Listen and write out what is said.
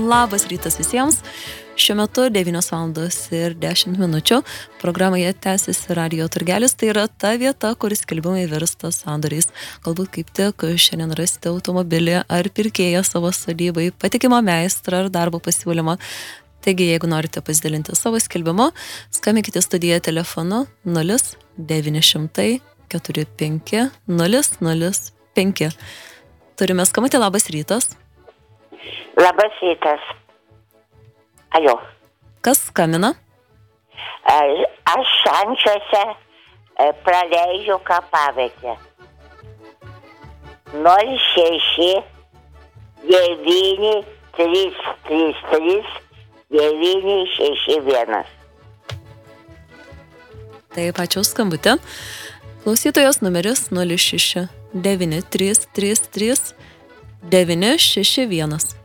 Labas rytas visiems. Šiuo metu 9 valandos ir 10 minučių. Programoje tęsiasi Radio Turgelis. Tai yra ta vieta, kur skelbimai virsta sandoriais. Galbūt kaip tik šiandien rasite automobilį ar pirkėją savo sodybai, patikimą meistrą ar darbo pasiūlymą. Taigi, jeigu norite pasidalinti savo skelbimu, skambinkite studiją telefonu 0900 45 005. Turime skambutį, labas rytas. Labas rytas. Alio. Kas skambina? Aš Šančiuose praleidžiu kapavietę. 06 9 333 961. Taip, ačiū skambutį. Klausytojos numeris 06 9333 961.